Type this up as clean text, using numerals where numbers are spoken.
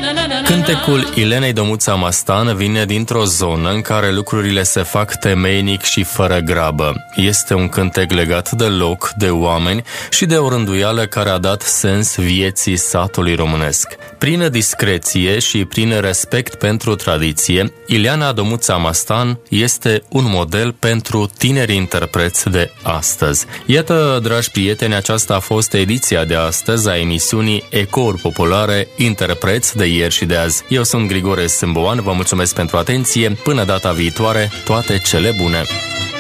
Cântecul Ilenei Dămuța Mastan vine dintr-o zonă în care lucrurile se fac temeinic și fără grabă. Este un cântec legat de loc, de oameni și de o rânduială care a dat sens vieții satului românesc. Prin discreție și prin respect pentru tradiție, Ileana Dămuța Mastan este un model pentru tineri interpreți de astăzi. Iată, dragi prieteni, aceasta a fost ediția de astăzi a emisiunii Ecouri Populare, interpreți de ieri și de azi. Eu sunt Grigore Sâmboan, vă mulțumesc pentru atenție, până data viitoare, toate cele bune!